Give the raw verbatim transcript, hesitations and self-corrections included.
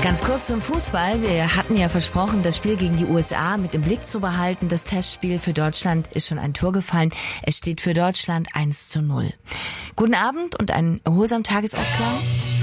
Ganz kurz zum Fußball. Wir hatten ja versprochen, das Spiel gegen die U S A mit im Blick zu behalten. Das Testspiel für Deutschland ist schon ein Tor gefallen. Es steht für Deutschland eins zu null. Guten Abend und einen erholsamen Tagesausklang.